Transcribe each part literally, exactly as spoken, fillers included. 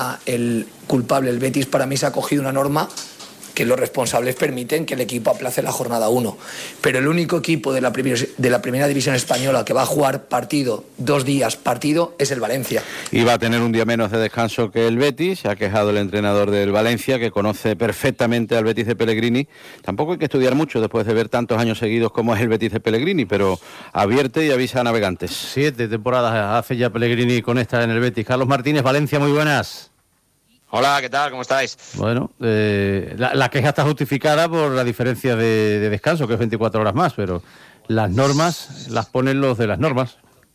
el culpable, el Betis, para mí se ha cogido una norma que los responsables permiten que el equipo aplace la jornada uno. Pero el único equipo de la, primer, de la primera división española que va a jugar partido, dos días partido, es el Valencia. Y va a tener un día menos de descanso que el Betis. Se ha quejado el entrenador del Valencia, que conoce perfectamente al Betis de Pellegrini. Tampoco hay que estudiar mucho después de ver tantos años seguidos como es el Betis de Pellegrini, pero advierte y avisa a navegantes. Siete temporadas hace ya Pellegrini con esta en el Betis. Carlos Martínez, Valencia, muy buenas. Hola, ¿qué tal? ¿Cómo estáis? Bueno, eh, la, la queja está justificada por la diferencia de, de descanso, que es veinticuatro horas más, pero las normas las ponen los de las normas.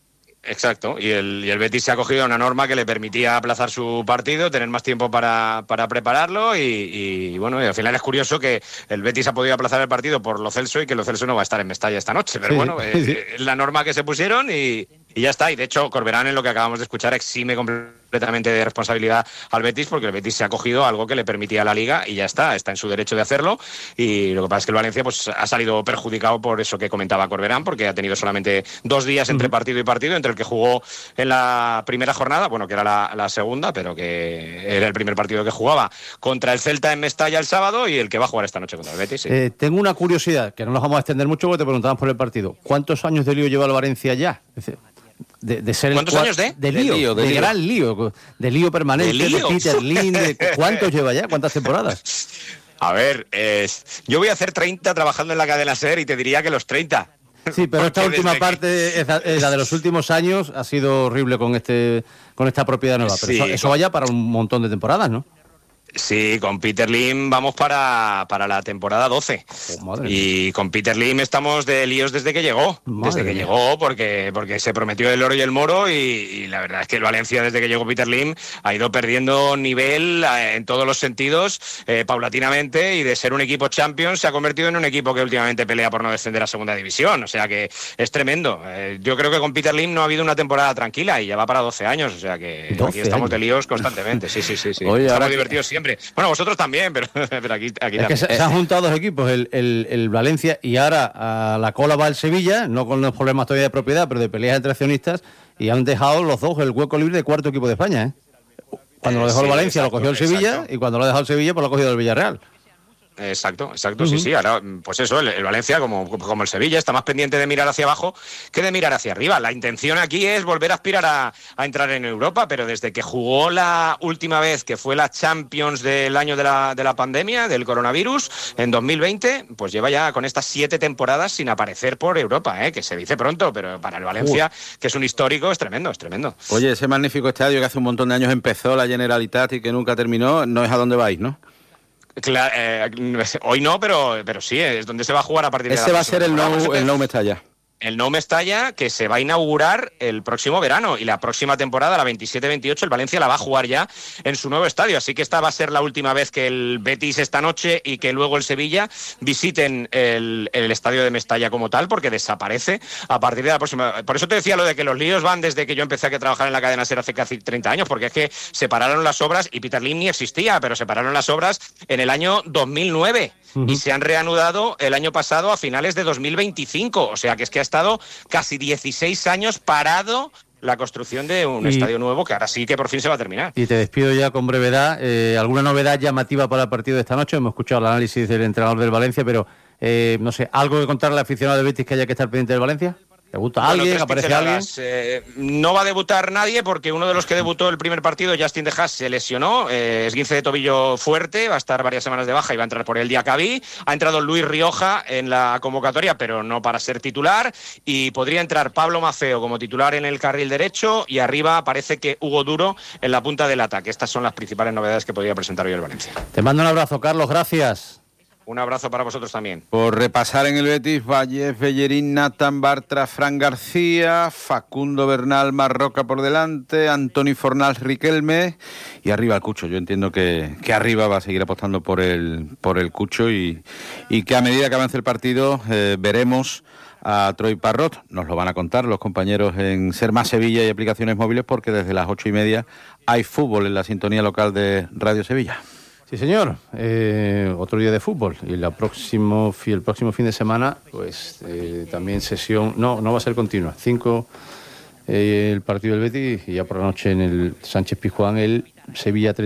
Exacto, y el, y el Betis se ha cogido una norma que le permitía aplazar su partido, tener más tiempo para, para prepararlo y, y bueno, y al final es curioso que el Betis ha podido aplazar el partido por Lo Celso y que Lo Celso no va a estar en Mestalla esta noche, pero sí, bueno, eh, sí. es la norma que se pusieron y, y ya está. Y de hecho, Corberán, en lo que acabamos de escuchar, exime completamente de responsabilidad al Betis, porque el Betis se ha cogido algo que le permitía a la Liga y ya está, está en su derecho de hacerlo. Y lo que pasa es que el Valencia pues ha salido perjudicado por eso que comentaba Corberán, porque ha tenido solamente dos días entre partido y partido, entre el que jugó en la primera jornada, bueno, que era la, la segunda, pero que era el primer partido que jugaba contra el Celta en Mestalla el sábado y el que va a jugar esta noche contra el Betis. Sí. Eh, tengo una curiosidad, que no nos vamos a extender mucho porque te preguntamos por el partido. ¿Cuántos años de lío lleva el Valencia ya? Es decir, De, de ser ¿Cuántos el, años de? De lío, de, lío, de, de lío. gran lío, de lío permanente, de, lío. de Peter Lim, de, ¿cuántos lleva ya? ¿Cuántas temporadas? A ver, eh, yo voy a hacer treinta trabajando en la cadena SER y te diría que los treinta. Sí, pero esta última parte, es la, es la de los últimos años, ha sido horrible con este con esta propiedad nueva, pero sí, eso, eso vaya para un montón de temporadas, ¿no? Sí, con Peter Lim vamos para, para la temporada doce. Oh, y con Peter Lim estamos de líos desde que llegó. Madre desde que mía. llegó, porque, porque se prometió el oro y el moro. Y, y la verdad es que el Valencia, desde que llegó Peter Lim, ha ido perdiendo nivel eh, en todos los sentidos, eh, paulatinamente. Y de ser un equipo Champions, se ha convertido en un equipo que últimamente pelea por no descender a segunda división. O sea que es tremendo. Eh, yo creo que con Peter Lim no ha habido una temporada tranquila y ya va para doce años. O sea que aquí estamos años. de líos constantemente. Sí, sí, sí. sí. Oye, estamos que... divertidos siempre. Bueno, vosotros también, pero, pero aquí, aquí es también. Que se, se han juntado dos equipos, el, el, el Valencia y ahora a la cola va el Sevilla, no con los problemas todavía de propiedad, pero de peleas entre accionistas, y han dejado los dos el hueco libre de cuarto equipo de España, ¿eh? Cuando eh, lo dejó sí, el Valencia exacto, lo cogió el Sevilla, exacto. Y cuando lo ha dejado el Sevilla pues lo ha cogido el Villarreal. Exacto, exacto, uh-huh. sí, sí, ahora, pues eso, el, el Valencia, como, como el Sevilla, está más pendiente de mirar hacia abajo que de mirar hacia arriba. La intención aquí es volver a aspirar a, a entrar en Europa, pero desde que jugó la última vez, que fue la Champions del año de la, de la pandemia, del coronavirus, en dos mil veinte, pues lleva ya con estas siete temporadas sin aparecer por Europa, ¿eh? Que se dice pronto, pero para el Valencia, uh. que es un histórico, es tremendo, es tremendo. Oye, ese magnífico estadio que hace un montón de años empezó, la Generalitat, y que nunca terminó, no es a dónde vais, ¿no? Claro, eh, hoy no, pero, pero sí, es donde se va a jugar a partir Ese de la va a ser el Nou, el Nou Mestalla. El Nou Mestalla, que se va a inaugurar el próximo verano, y la próxima temporada, la veintisiete veintiocho, el Valencia la va a jugar ya en su nuevo estadio, así que esta va a ser la última vez que el Betis esta noche y que luego el Sevilla visiten el, el estadio de Mestalla como tal, porque desaparece a partir de la próxima. Por eso te decía lo de que los líos van desde que yo empecé a trabajar en la cadena SER hace casi treinta años, porque es que se pararon las obras, y Peter Lim ni existía, pero se pararon las obras en el año dos mil nueve, uh-huh. y se han reanudado el año pasado a finales de dos mil veinticinco, o sea que es que ha estado casi dieciséis años parado la construcción de un y, estadio nuevo, que ahora sí que por fin se va a terminar. Y te despido ya con brevedad. Eh, ¿Alguna novedad llamativa para el partido de esta noche? Hemos escuchado el análisis del entrenador del Valencia, pero eh, no sé, ¿algo que contarle al aficionado de Betis que haya que estar pendiente del Valencia? ¿Debuta bueno, alguien? ¿Aparece alguien? Eh, no va a debutar nadie, porque uno de los que debutó el primer partido, Justin De Haas, se lesionó, eh, esguince de tobillo fuerte, va a estar varias semanas de baja y va a entrar por el Diacabí. Ha entrado Luis Rioja en la convocatoria, pero no para ser titular, y podría entrar Pablo Maceo como titular en el carril derecho, y arriba parece que Hugo Duro en la punta del ataque. Estas son las principales novedades que podría presentar hoy el Valencia. Te mando un abrazo, Carlos, gracias. Un abrazo para vosotros también. Por repasar en el Betis, Vallés, Bellerín, Nathan Bartra, Fran García, Facundo Bernal, Marroca por delante, Antoni Fornals, Riquelme y arriba el Cucho. Yo entiendo que, que arriba va a seguir apostando por el, por el Cucho y, y que a medida que avance el partido eh, veremos a Troy Parrot. Nos lo van a contar los compañeros en Ser Más Sevilla y Aplicaciones Móviles, porque desde las ocho y media hay fútbol en la sintonía local de Radio Sevilla. Sí, señor. Eh, otro día de fútbol. Y la próximo, el próximo fin de semana, pues eh, también sesión... No, no va a ser continua. Cinco eh, el partido del Betis, y ya por la noche en el Sánchez Pizjuán el Sevilla